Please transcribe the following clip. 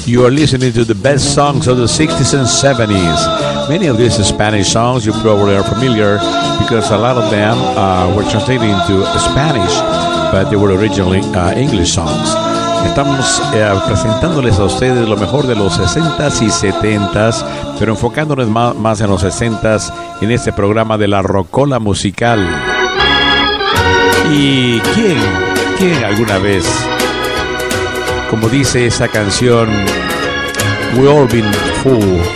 You are listening to the best songs of the 60s and 70s. Many of these Spanish songs you probably are familiar because a lot of them were translated into Spanish, but they were originally English songs. Estamos presentándoles a ustedes lo mejor de los 60s y 70s, pero enfocándonos más en los 60s en este programa de la Rocola Musical. ¿Y quién alguna vez, como dice esa canción, We all been fooled